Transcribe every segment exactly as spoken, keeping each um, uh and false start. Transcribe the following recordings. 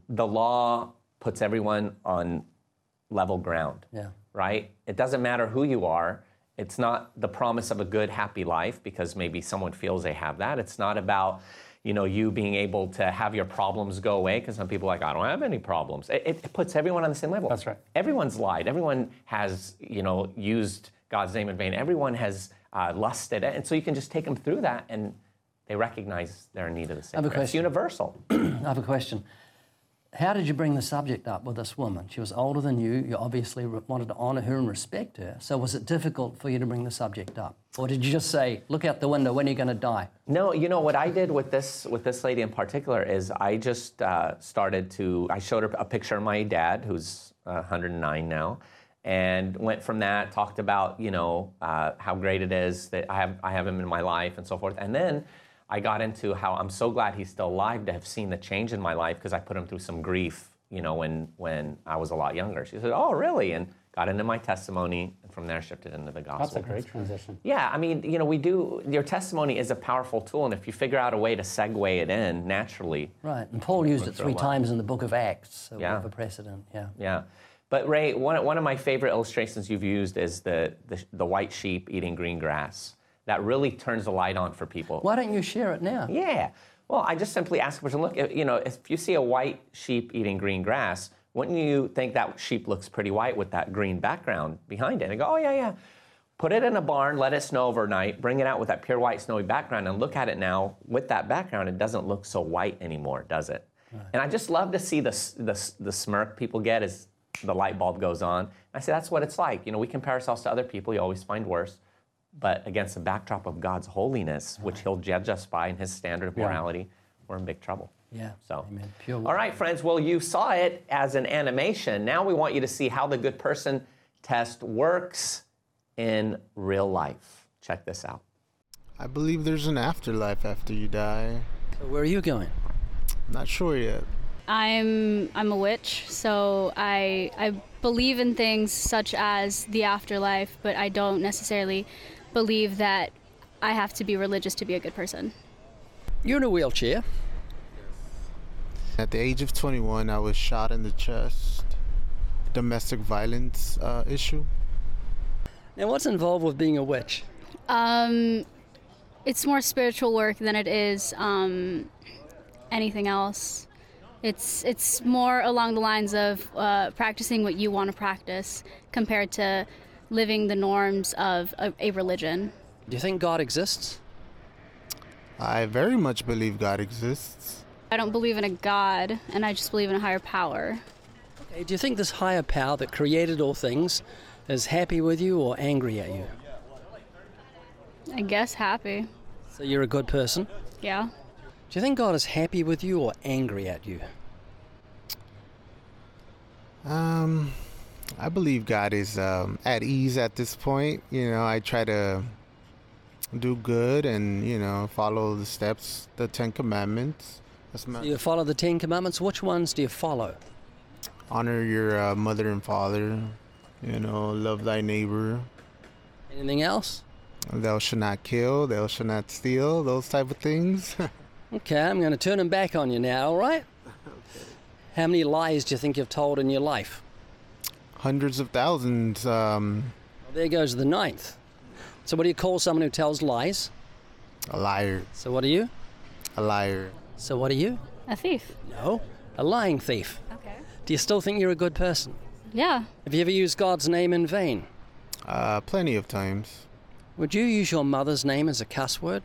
the law puts everyone on level ground, Yeah. right? It doesn't matter who you are. It's not the promise of a good, happy life because maybe someone feels they have that. It's not about, you know, you being able to have your problems go away because some people are like, I don't have any problems. It, it puts everyone on the same level. That's right. Everyone's lied. Everyone has, you know, used God's name in vain. Everyone has uh, lusted. And so you can just take them through that and they recognize they're in need of the same. I have a It's question. universal. I have a question. How did you bring the subject up with this woman? She was older than you. You obviously re- wanted to honour her and respect her. So was it difficult for you to bring the subject up? Or did you just say, look out the window, when are you going to die? No, you know, what I did with this with this lady in particular is I just uh, started to, I showed her a picture of my dad, who's uh, one hundred nine now, and went from that, talked about, you know, uh, how great it is that I have, I have him in my life and so forth. And then I got into how I'm so glad he's still alive to have seen the change in my life because I put him through some grief, you know, when when I was a lot younger. She said, oh, really? And got into my testimony, and from there shifted into the gospel. That's a great transition. Yeah, I mean, you know, we do, your testimony is a powerful tool, and if you figure out a way to segue it in naturally. Right, and Paul used it three well. times in the book of Acts, so we Yeah. have a precedent, yeah. Yeah. But Ray, one, one of my favorite illustrations you've used is the, the, the white sheep eating green grass. That really turns the light on for people. Why don't you share it now? Yeah. Well, I just simply ask a person, look, if, you know, if you see a white sheep eating green grass, wouldn't you think that sheep looks pretty white with that green background behind it? And I go, oh, yeah, yeah. Put it in a barn, let it snow overnight, bring it out with that pure white snowy background, and look at it now with that background. It doesn't look so white anymore, does it? Right. And I just love to see the, the, the smirk people get as the light bulb goes on. I say, that's what it's like. You know, we compare ourselves to other people. You always find worse. But against the backdrop of God's holiness, which he'll judge us by in his standard of morality, yeah. we're in big trouble. Yeah. So, Amen. Pure all right, friends. Well, you saw it as an animation. Now we want you to see how the good person test works in real life. Check this out. I believe there's an afterlife after you die. So where are you going? Not sure yet. I'm I'm a witch, so I I believe in things such as the afterlife, but I don't necessarily believe that I have to be religious to be a good person. You're in a wheelchair. At the age of twenty-one, I was shot in the chest. Domestic violence uh, issue. Now, what's involved with being a witch? Um, it's more spiritual work than it is um, anything else. It's it's more along the lines of uh, practicing what you want to practice compared to living the norms of a, a religion. Do you think God exists? I very much believe God exists. I don't believe in a God, and I just believe in a higher power. Okay, do you think this higher power that created all things is happy with you or angry at you? I guess happy. So you're a good person? Yeah. Do you think God is happy with you or angry at you? Um, I believe God is um, at ease at this point. You know, I try to do good and, you know, follow the steps, the Ten Commandments. That's my... So you follow the Ten Commandments. Which ones do you follow? Honor your uh, mother and father. You know, love thy neighbor. Anything else? Thou shalt not kill. Thou shalt not steal. Those type of things. Okay, I'm going to turn them back on you now, all right? Okay. How many lies do you think you've told in your life? Hundreds of thousands. Um, well, there goes the ninth. So what do you call someone who tells lies? A liar. So what are you? A liar. So what are you? A thief. No, a lying thief. Okay. Do you still think you're a good person? Yeah. Have you ever used God's name in vain? Uh, plenty of times. Would you use your mother's name as a cuss word?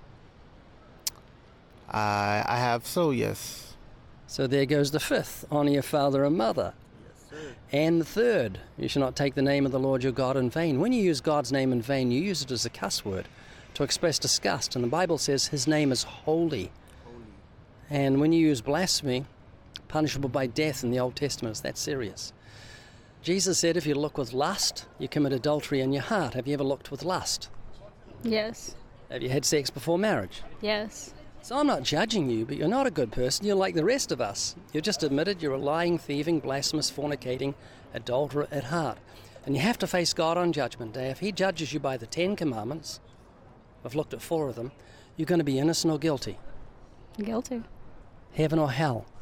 I I have, so yes. So there goes the fifth, honor your father and mother. Yes, sir. And the third, you shall not take the name of the Lord your God in vain. When you use God's name in vain, you use it as a cuss word to express disgust. And the Bible says his name is holy. Holy. And when you use blasphemy, punishable by death in the Old Testament, it's that serious. Jesus said if you look with lust, you commit adultery in your heart. Have you ever looked with lust? Yes. Have you had sex before marriage? Yes. So I'm not judging you, but you're not a good person. You're like the rest of us. You've just admitted you're a lying, thieving, blasphemous, fornicating adulterer at heart. And you have to face God on Judgment Day. If he judges you by the Ten Commandments, I've looked at four of them, you're going to be innocent or guilty. Guilty. Heaven or hell.